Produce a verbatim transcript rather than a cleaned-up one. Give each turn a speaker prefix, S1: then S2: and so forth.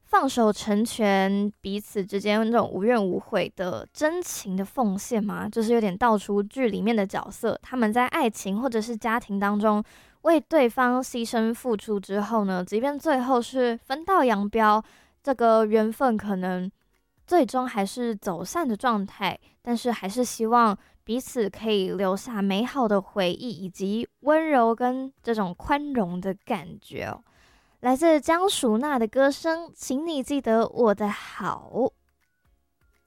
S1: 放手成全彼此之间那种无怨无悔的真情的奉献嘛，就是有点道出剧里面的角色，他们在爱情或者是家庭当中为对方牺牲付出之后呢，即便最后是分道扬镳，这个缘分可能最终还是走散的状态，但是还是希望彼此可以留下美好的回忆，以及温柔跟这种宽容的感觉哦。来自江淑娜的歌声，请你记得我的好。